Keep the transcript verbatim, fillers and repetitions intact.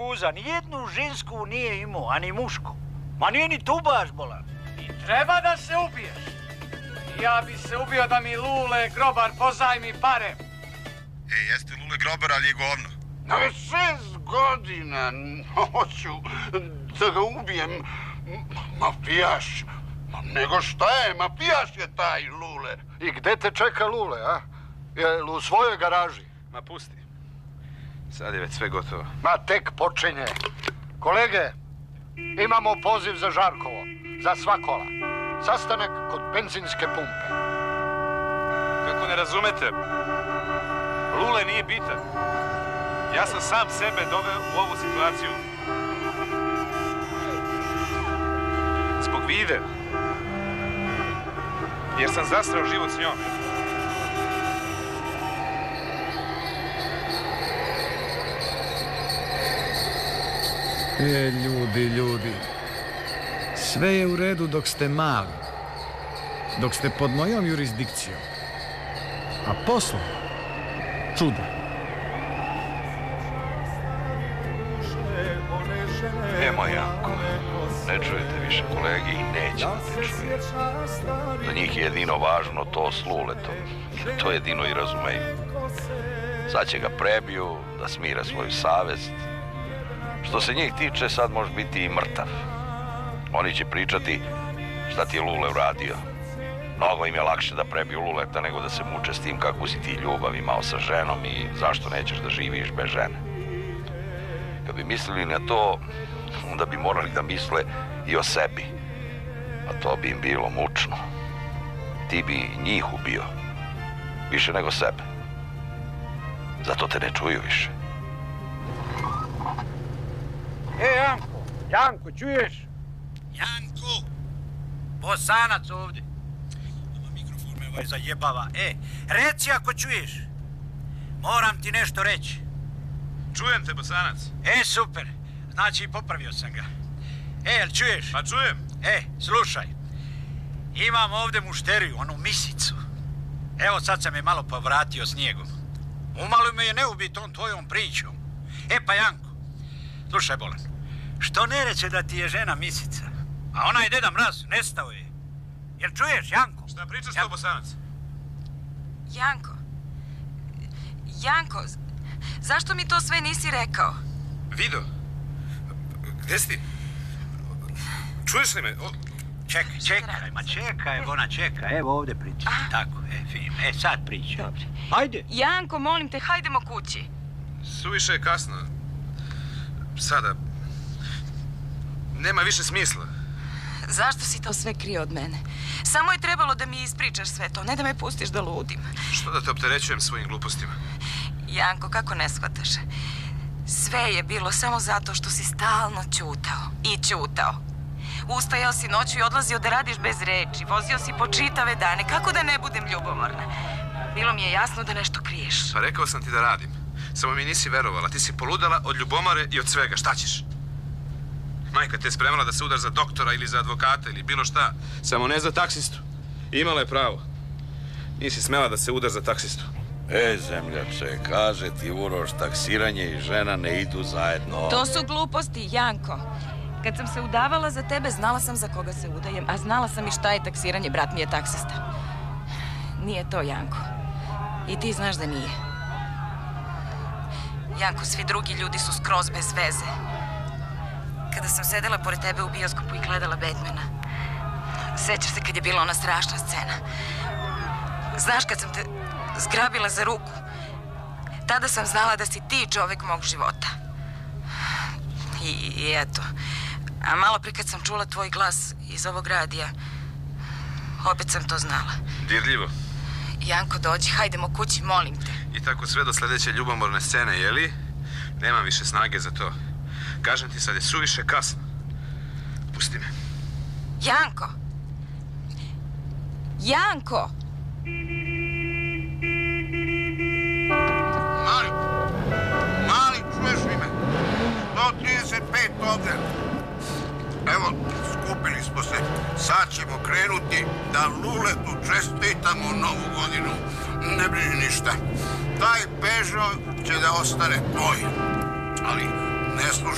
Tuza, nijednu žensku nije imao, a ni mušku. Ma nije ni tubaš, bolan. I treba da se ubiješ. Ja bi se ubio da mi Lule Grobar pozajmi pare. E, jeste Lule Grobar, ali je govno. Na šest godina hoću da ga ubijem. Mafijaš. Nego šta je? Mafijaš je taj Lule. I gde te čeka Lule, a? Je li u svojoj garaži? Ma pusti. Sad je već sve gotovo. Ma tek počinje. Kolege, imamo poziv za Žarkovo. Za sva kola. Sastanak kod benzinske pumpe. Kako ne razumete? Lule nije bitan. Ja sam sam sebe doveo u ovu situaciju. Zbog Vide. Jer sam zastrao život s njom. E, ljudi, ljudi. Sve je u redu dok ste mali. Dok ste pod mojom jurisdikcijom. A posle, čuda. Nemoj, Janko. Ne čujete više kolegi i nećemo te čuti. Za njih je jedino važno to s Luletom. To jedino i razumeju. Sad će ga prebiju, da smire svoju savest. Što se njih tiče, sad može biti i mrtav. Oni će pričati šta ti je Lule uradio. Mnogo im je lakše da prebiju Luleta nego da se muče s tim kako si ti ljubav imao sa ženom i zašto nećeš da živiš bez žene. Kad bi mislili na to, onda bi morali da misle i o sebi. A to bi im bilo mučno. Ti bi njih ubio. Više nego sebe. Zato te ne čuju više. E, Janko, Janko, čuješ? Janko! Bosanac ovdje. Ovo mikrofon me ovaj zajebava. E, reci ako čuješ. Moram ti nešto reći. Čujem te, Bosanac. E, super. Znači, popravio sam ga. E, jel čuješ? Pa čujem. E, slušaj. Imam ovdje mušteriju, onu misicu. Evo, sad sam je malo povratio snijegom. Umalo me je ne ubiti on tvojom pričom. E, pa Janko, slušaj, bolan. Što ne reće da ti je žena misica? A onaj deda Mraz nestao je. Jel čuješ, Janko? Šta pričaš to, Bosanac? Janko. Janko, zašto mi to sve nisi rekao? Vido? Gde si ti? Čuješ li me? O... Čekaj, čekaj, ma čekaj, ona čeka. Evo ovdje priča. Tako, e, fin. E, sad priča. Dobre. Hajde. Janko, molim te, hajdemo kući. Suviše je kasno. Sada. Nema više smisla. Zašto si to sve krio od mene? Samo je trebalo da mi ispričaš sve to, ne da me pustiš da ludim. Što da te opterećujem svojim glupostima? Janko, kako ne shvataš? Sve je bilo samo zato što si stalno ćutao i ćutao. Ustajao si noću i odlazio da radiš bez reči. Vozio si po čitave dane. Kako da ne budem ljubomorna? Bilo mi je jasno da nešto kriješ. Pa rekao sam ti da radim. Samo mi nisi verovala. Ti si poludala od ljubomore i od svega. Šta ćeš? Majka te je spremala da se udaš za doktora ili za advokata ili bilo šta. Samo ne za taksistu. Imala je pravo. Nisi smela da se udaš za taksistu. E, zemljače, kaže ti Uroš, taksiranje i žena ne idu zajedno. To su gluposti, Janko. Kad sam se udavala za tebe, znala sam za koga se udajem, a znala sam i šta je taksiranje, brat mi je taksista. Nije to, Janko. I ti znaš da nije. Janko, svi drugi ljudi su skroz bez veze. Kada sam sedela pored tebe u bioskopu i gledala Batmana, sećaš se kad je bila ona strašna scena. Znaš, kad sam te zgrabila za ruku, tada sam znala da si ti čovek mog života. I, i eto, a malo pre kad sam čula tvoj glas iz ovog radija, opet sam to znala. Dirljivo. Janko, dođi, hajdemo kući, molim te. I tako sve do sledeće ljubomorne scene, jeli? Nemam više snage za to. Kažem ti, sad je suviše kasno. Pusti me. Janko! Janko! Mali, mali, čuješ li me? sto trideset pet ovdje. Evo, skupili smo se. Sad ćemo krenuti da Luletu čestitamo novu godinu. Ne brini ništa. Taj Peugeot će da ostane tvoj. Ali ne slušaj